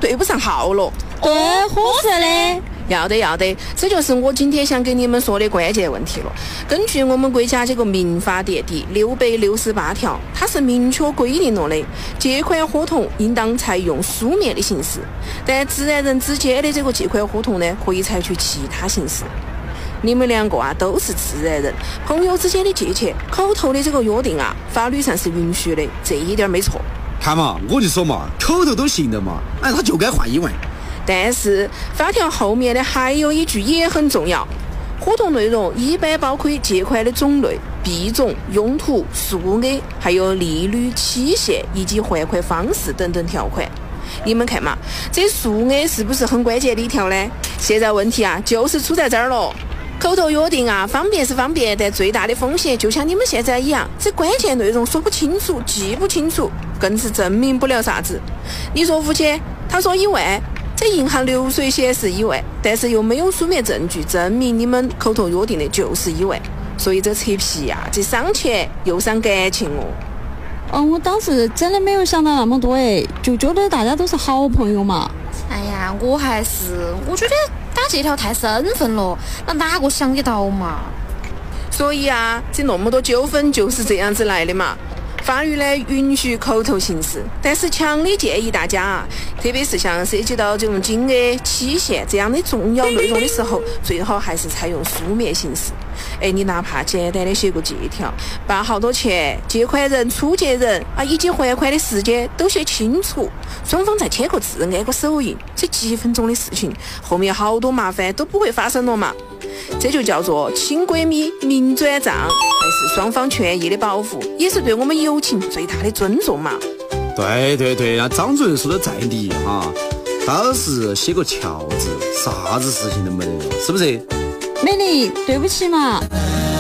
对不上号了。 对，合适的。 要得，这就是我今天想跟你们说的关键问题了。根据我们国家这个民法典第668条，它是明确规定了的，借款合同应当采用书面的形式，但自然人之间的这个借款合同呢，可以采取其他形式。你们两个啊都是自然人，朋友之间的借钱，口头的这个约定啊，法律上是允许的，这一点没错。 看嘛，我就说嘛，口头都行的嘛，哎，他就该换1万。 但是法条后面的还有一句也很重要，合同内容一般包括借款的种类、币种、用途、数额，还有利率、期限以及还款方式等等条款。你们看嘛，这数额是不是很关键的一条呢？现在问题啊就是出在这儿了。口头约定啊，方便是方便，但最大的风险就像你们现在一样，这关键内容说不清楚、记不清楚，更是证明不了啥子。你说5000，他说1万。这银行流水显示1万，但是又没有书面证据证明你们口头约定的就是1万，所以这扯皮呀，这伤钱又伤感情哦。 我当时真的没有想到那么多就觉得大家都是好朋友嘛。 哎呀，我觉得打借条太生分了，那哪个想得到嘛？ 所以啊，这那么多纠纷就是这样子来的嘛。法律呢允许口头形式，但是强烈建议大家啊，特别是像涉及到这种金额、期限这样的重要内容的时候，最好还是采用书面形式。你哪怕简单的写个借条，把好多钱、借款人、出借人啊以及还款的时间都写清楚，双方再签个字、按个手印，这几分钟的事情，后面好多麻烦都不会发生了嘛。这就叫做亲闺蜜明转账，还是双方权益的保护，也是对我们友情最大的尊重嘛。 对，那张主任说的在理哈，当时写个条子，啥子事情都没得了，是不是？ 美丽，对不起嘛。